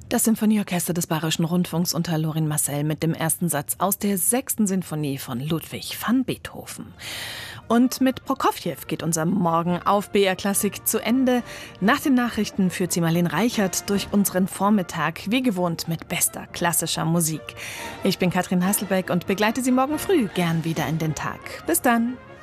Das Symphonieorchester des Bayerischen Rundfunks unter Lorin Maassel mit dem ersten Satz aus der 6. Sinfonie von Ludwig van Beethoven. Und mit Prokofjew geht unser Morgen auf BR Klassik zu Ende. Nach den Nachrichten führt sie Marlene Reichert durch unseren Vormittag, wie gewohnt mit bester klassischer Musik. Ich bin Katrin Hasselbeck und begleite Sie morgen früh gern wieder in den Tag. Bis dann!